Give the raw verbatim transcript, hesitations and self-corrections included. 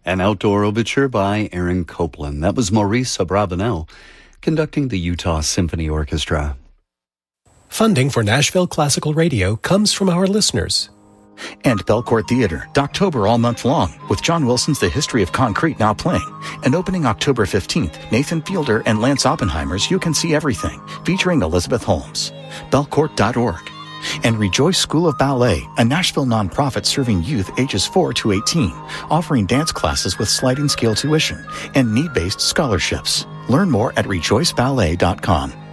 An outdoor overture by Aaron Copland. That was Maurice Abravanel conducting the Utah Symphony Orchestra. Funding for Nashville Classical Radio comes from our listeners. And Belcourt Theater, Doctober all month long, with John Wilson's The History of Concrete now playing. And opening October fifteenth, Nathan Fielder and Lance Oppenheimer's You Can See Everything, featuring Elizabeth Holmes. Belcourt dot org. And Rejoice School of Ballet, a Nashville nonprofit serving youth ages four to eighteen, offering dance classes with sliding scale tuition and need-based scholarships. Learn more at rejoice ballet dot com.